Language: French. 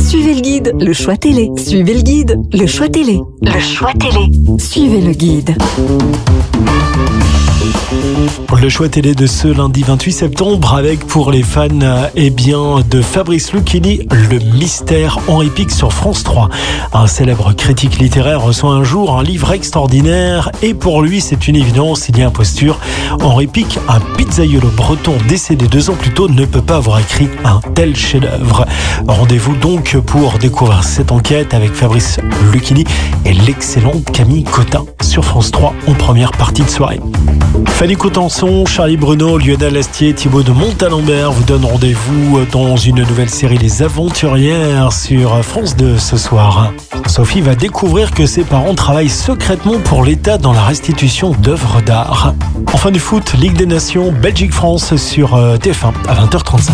Suivez le guide, le choix télé. Suivez le guide, le choix télé. Le choix télé. Suivez le guide. Le choix télé de ce lundi 28 septembre avec pour les fans de Fabrice Lucchini, Le Mystère Henri Pic sur France 3. Un célèbre critique littéraire reçoit un jour un livre extraordinaire et pour lui c'est une évidence, il y a imposture. Henri Pic, un pizzaïolo breton décédé 2 ans plus tôt, ne peut pas avoir écrit un tel chef-d'œuvre. Rendez-vous donc pour découvrir cette enquête avec Fabrice Lucchini et l'excellent Camille Cotin sur France 3 en première partie de soirée. Fanny Cotenson, Charlie Bruno, Lionel Astier, Thibaut de Montalembert vous donnent rendez-vous dans une nouvelle série Les Aventurières sur France 2 ce soir. Sophie va découvrir que ses parents travaillent secrètement pour l'État dans la restitution d'œuvres d'art. En fin du foot, Ligue des Nations, Belgique-France sur TF1 à 20h35.